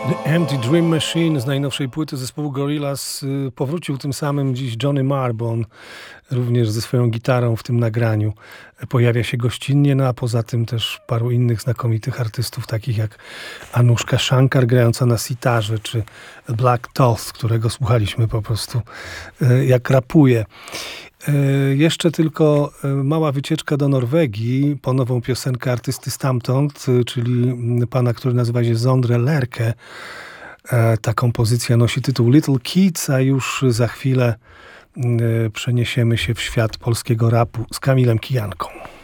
The Empty Dream Machine z najnowszej płyty zespołu Gorillaz. Powrócił tym samym dziś Johnny Marr, bo on również ze swoją gitarą w tym nagraniu pojawia się gościnnie, no a poza tym też paru innych znakomitych artystów, takich jak Anushka Shankar grająca na sitarze, czy Black Thoth, którego słuchaliśmy po prostu jak rapuje. Jeszcze tylko mała wycieczka do Norwegii po nową piosenkę artysty stamtąd, czyli pana, który nazywa się Sondre Lerche. Ta kompozycja nosi tytuł Little Kids, a już za chwilę przeniesiemy się w świat polskiego rapu z Kamilem Kijanką.